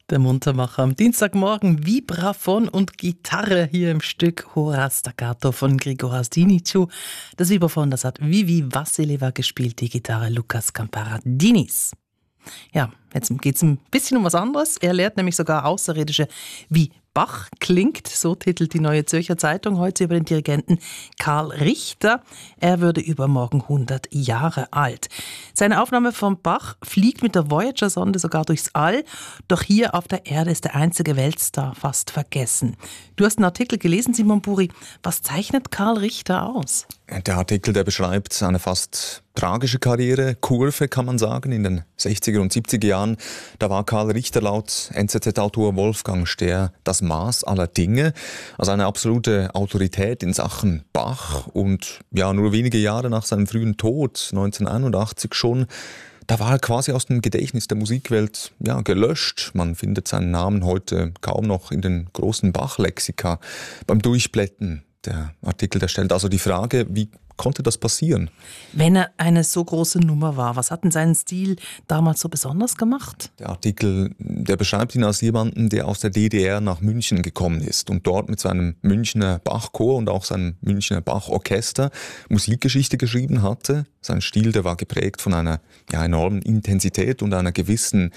Der Muntermacher am Dienstagmorgen, Vibraphon und Gitarre hier im Stück Hora Staccato von Grigor Dinicu. Das Vibraphon, das hat Vivi Vassileva gespielt, die Gitarre Lukas Camparadinis. Ja, jetzt geht's ein bisschen um was anderes. Er lehrt nämlich sogar Außerirdische, wie Bach klingt, so titelt die Neue Zürcher Zeitung heute über den Dirigenten Karl Richter. Er würde übermorgen 100 Jahre alt. Seine Aufnahme von Bach fliegt mit der Voyager-Sonde sogar durchs All, doch hier auf der Erde ist der einzige Weltstar fast vergessen. Du hast einen Artikel gelesen, Simon Buri. Was zeichnet Karl Richter aus? Der Artikel, der beschreibt eine fast tragische Karriere, Kurve kann man sagen, in den 60er und 70er Jahren. Da war Karl Richter laut NZZ-Autor Wolfgang Stehr das Maß aller Dinge, also eine absolute Autorität in Sachen Bach. Und ja, nur wenige Jahre nach seinem frühen Tod, 1981 schon, da war er quasi aus dem Gedächtnis der Musikwelt gelöscht. Man findet seinen Namen heute kaum noch in den großen Bach-Lexika. Beim Durchblättern, der Artikel, der stellt also die Frage, wie konnte das passieren? Wenn er eine so große Nummer war, was hat denn seinen Stil damals so besonders gemacht? Der Artikel, der beschreibt ihn als jemanden, der aus der DDR nach München gekommen ist und dort mit seinem Münchner Bachchor und auch seinem Münchner Bachorchester Musikgeschichte geschrieben hatte. Sein Stil, der war geprägt von einer enormen Intensität und einer gewissen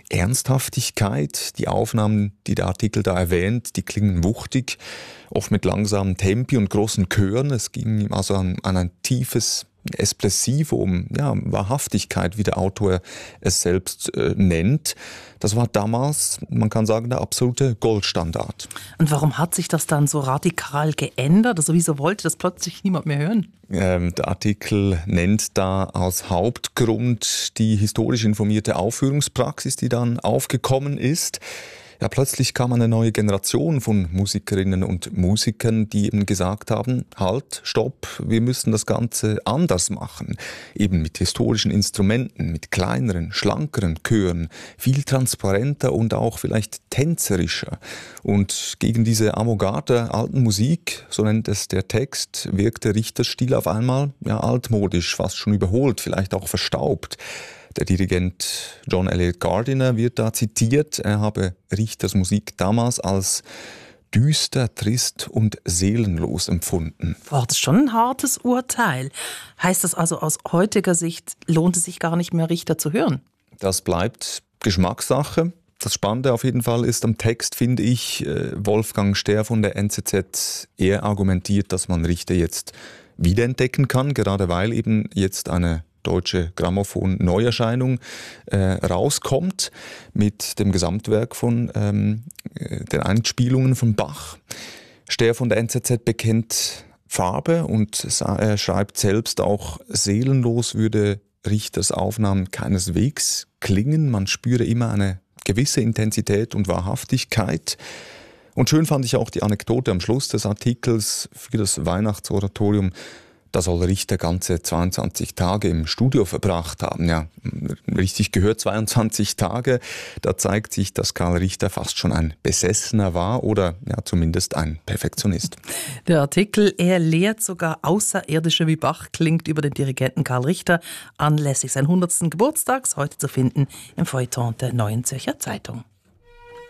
Ernsthaftigkeit. Die Aufnahmen, die der Artikel da erwähnt, die klingen wuchtig, oft mit langsamen Tempi und großen Chören. Es ging ihm also an ein tiefes Espressivo, um Wahrhaftigkeit, wie der Autor es selbst nennt. Das war damals, man kann sagen, der absolute Goldstandard. Und warum hat sich das dann so radikal geändert? Also wieso wollte das plötzlich niemand mehr hören? Der Artikel nennt da als Hauptgrund die historisch informierte Aufführungspraxis, die dann aufgekommen ist. Ja, plötzlich kam eine neue Generation von Musikerinnen und Musikern, die eben gesagt haben, halt, stopp, wir müssen das Ganze anders machen. Eben mit historischen Instrumenten, mit kleineren, schlankeren Chören, viel transparenter und auch vielleicht tänzerischer. Und gegen diese Avantgarde alten Musik, so nennt es der Text, wirkte Richters Stil auf einmal altmodisch, fast schon überholt, vielleicht auch verstaubt. Der Dirigent John Eliot Gardiner wird da zitiert. Er habe Richters Musik damals als düster, trist und seelenlos empfunden. Boah, das ist schon ein hartes Urteil. Heißt das also, aus heutiger Sicht lohnt es sich gar nicht mehr, Richter zu hören? Das bleibt Geschmackssache. Das Spannende auf jeden Fall ist am Text, finde ich, Wolfgang Stehr von der NZZ eher argumentiert, dass man Richter jetzt wiederentdecken kann, gerade weil eben jetzt eine deutsche Grammophon-Neuerscheinung rauskommt mit dem Gesamtwerk von den Einspielungen von Bach. Stehr von der NZZ bekennt Farbe und er schreibt selbst auch, seelenlos würde Richters Aufnahmen keineswegs klingen. Man spüre immer eine gewisse Intensität und Wahrhaftigkeit. Und schön fand ich auch die Anekdote am Schluss des Artikels für das Weihnachtsoratorium. Da soll Richter ganze 22 Tage im Studio verbracht haben. Ja, richtig gehört, 22 Tage. Da zeigt sich, dass Karl Richter fast schon ein Besessener war oder zumindest ein Perfektionist. Der Artikel, er lehrt sogar Außerirdische wie Bach klingt über den Dirigenten Karl Richter anlässlich seines 100. Geburtstags, heute zu finden im Feuilleton der Neuen Zürcher Zeitung.